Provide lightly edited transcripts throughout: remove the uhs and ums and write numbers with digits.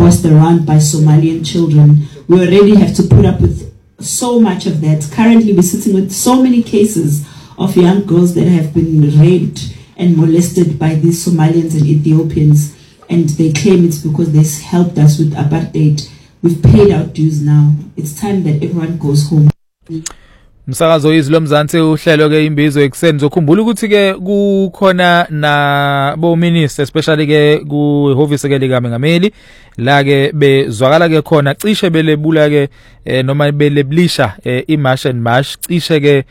bossed around by Somalian children. We already have to put up with so much of that. Currently, we're sitting with so many cases of young girls that have been raped and molested by these Somalians and Ethiopians, and they claim it's because they helped us with apartheid. We've paid our dues now. It's time that everyone goes home. Msakazo izwi lomzansi uhlelo ke imbizo ekseni zokhumbula ukuthi ke kukhona na bo minister especially ke ku office ke likaMengameli la ke bezwakala ke khona cishe belebula ke noma beleblisha imarch and march cishe ke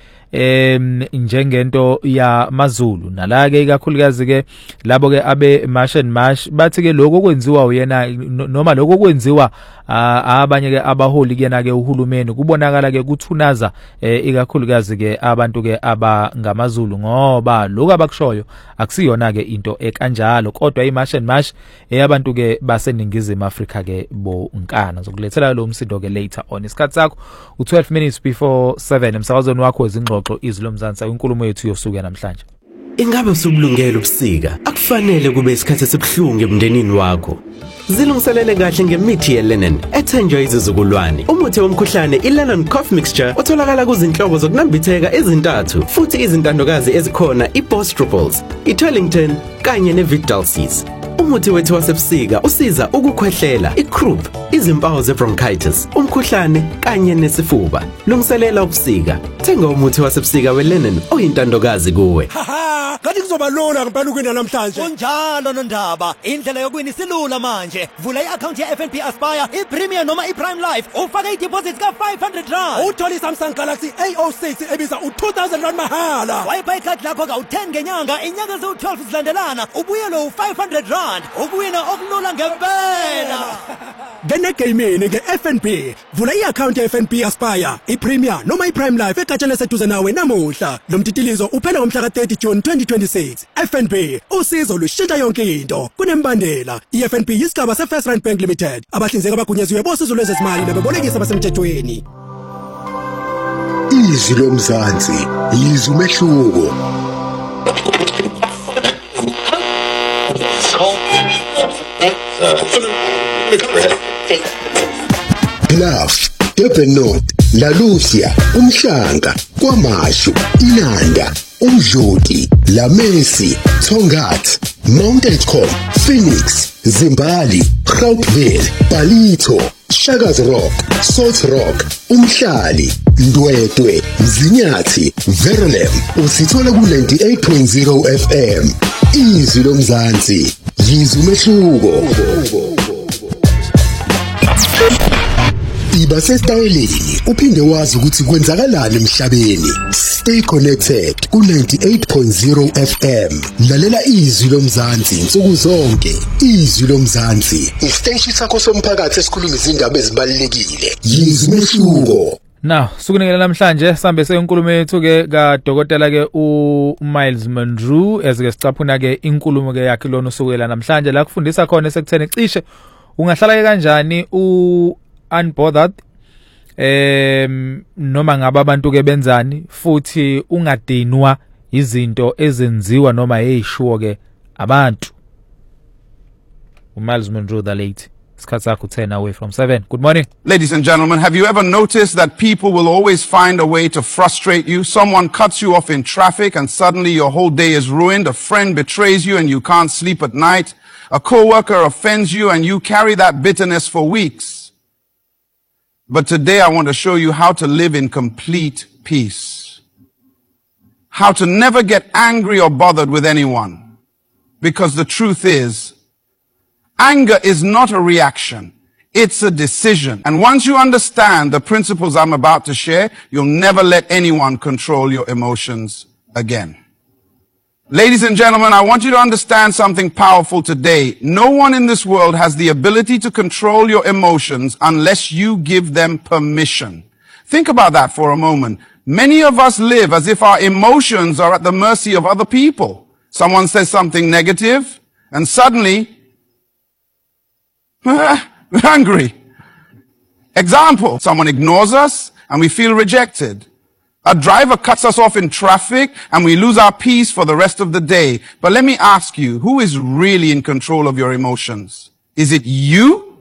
njengento ya maZulu nala ke ikakhulukazi ke labo ke abe march and march bathi ke lokho kwenziwa uyena noma lokho kwenziwa abanye ke abaholi kuyena ke uhulumeni kubonakala ke kuthunaza ikakhulukazi ke abantu ke abangamaZulu ngoba lokho abakushoyo akusiyona ke into ekanjalo kodwa imarch and march eyabantu ke baseningizimu Afrika ke bonkana zokulethela lo msindo ke later on isikhathi sakho u12 minutes before 7 emsakazweni wakho wezingxoxo izwi lomzansi inkulumo yethu yosuku namhlanje. Ingabe usubulungela ubusika akufanele kube isikhathi esibhlungu emndenini wakho. Zilungiselele kahle ngemithi yeLenon ethenjwa izizukulwane. Umuthi womkhuhlane iLenon Cough Mixture otholakala kuzinhlobo zokunambitheka ezintathu futhi izintandokazi ezikhona iBostruples, iTwellington kanye neVitdalsis. Umuthi wethu wasebusika usiza ukukhwehlela, icroup, izimpawu zebronchitis, umkhuhlane kanye nesifuba. Lungiselela ubusika. Thenga umuthi wasebusika weLenon oyintandokazi kuwe. Haha, kanti kuzoba lona ngempela ukwina namhlanje. Kunjalo nondaba. Indlela yokwina isilula manje. Vula i-account ye-FNB Aspire, i-Premier noma i-Prime Life. Ufake i-deposit ka 500 rand. Uthola iSamsung Galaxy A06 ebiza u2000 rand mahhala. Wayipa ikhadi lakho ka-10 ngenyanga, inyanga eziwu12 zilandelana. Ubuye lo 500 rand. Ukuwina okulula ngempela. Ngene gaming nge-FNB. Vula i-account ye-FNB Aspire, i-Premier noma i-Prime Life egatsheni eseduze nawe namuhla. Lo mtitilizo uphela ngomhla ka-30 June 2026. FNB, usizo lushintsha yonke into. Kunembandela. I-FNB yisigaba se-First Rand Bank Limited. Abahlinzeki abagunyaziwe bosizo lwezezimali nababolekisi abasemthethweni. Izwi lomzansi, izwi umehluko. Bluff, Durban North, La Lucia, Umhlanga, KwaMashu, Inanda, Umdloti, La Mesi, Tongat, Mount Edgecombe, Phoenix, Zimbali, Gauteville, Palito, Shaka's Rock, Salt Rock, Umhlali, Ndwedwe, Mzinyathi, Verulam, usithola ku 98.0 FM. Izwi lomzansi, izwi umehluko. Iba sestayeleni uphinde wazi ukuthi kwenzakalani emhlabeni. Stay connected ku 98.0 FM. Lalela izwi lomzansi insuku zonke. Izwi lomzansi, isiteshi sakho somphakathi esikhuluma izindaba ezibalulekile. Izwi umehluko. Now, sukunekela namhlanje sambe senkulumo yethu ke kaDokotela ke uMiles Monroe ezike sicaphuna ke inkulumo ke yakhe lona usukela namhlanje la kufundisa khona esekuthene cishe ungahlala ke kanjani unbothered noma ngabe abantu ke benzani futhi ungadinwa izinto ezenziwa noma ezishuwo ke abantu. uMiles Monroe the late. 10 away from 7. Good morning. Ladies and gentlemen, have you ever noticed that people will always find a way to frustrate you? Someone cuts you off in traffic and suddenly your whole day is ruined. A friend betrays you and you can't sleep at night. A co-worker offends you and you carry that bitterness for weeks. But today I want to show you how to live in complete peace. How to never get angry or bothered with anyone. Because the truth is, anger is not a reaction. It's a decision. And once you understand the principles I'm about to share, you'll never let anyone control your emotions again. Ladies and gentlemen, I want you to understand something powerful today. No one in this world has the ability to control your emotions unless you give them permission. Think about that for a moment. Many of us live as if our emotions are at the mercy of other people. Someone says something negative, and suddenly we're angry. Example, someone ignores us and we feel rejected. A driver cuts us off in traffic and we lose our peace for the rest of the day. But let me ask you, who is really in control of your emotions? Is it you